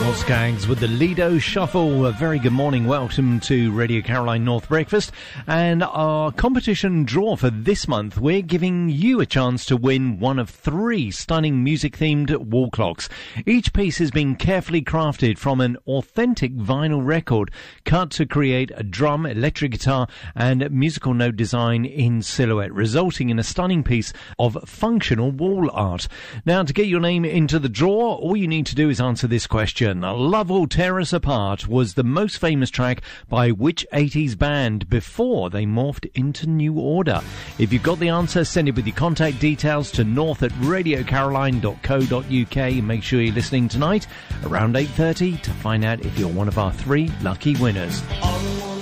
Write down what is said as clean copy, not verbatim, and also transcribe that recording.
Skaggs with the Lido Shuffle. A very good morning. Welcome to Radio Caroline North Breakfast. And our competition draw for this month, we're giving you a chance to win one of 3 stunning music-themed wall clocks. Each piece has been carefully crafted from an authentic vinyl record, cut to create a drum, electric guitar, and musical note design in silhouette, resulting in a stunning piece of functional wall art. Now, to get your name into the draw, all you need to do is answer this question. Love Will Tear Us Apart was the most famous track by which 80s band before they morphed into New Order? If you've got the answer, send it with your contact details to north@radiocaroline.co.uk. Make sure you're listening tonight around 8:30 to find out if you're one of our 3 lucky winners.